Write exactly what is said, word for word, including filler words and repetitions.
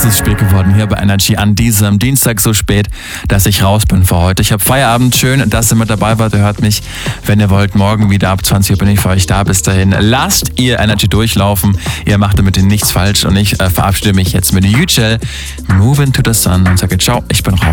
ist spät geworden hier bei Energy an diesem Dienstag, so spät, dass ich raus bin für heute. Ich habe Feierabend, schön, dass ihr mit dabei wart. Ihr hört mich, wenn ihr wollt, morgen wieder ab zwanzig Uhr bin ich für euch da. Bis dahin, lasst ihr Energy durchlaufen. Ihr macht damit nichts falsch und ich äh, verabschiede mich jetzt mit Yücel, Moving to the Sun und sage ciao, ich bin raus.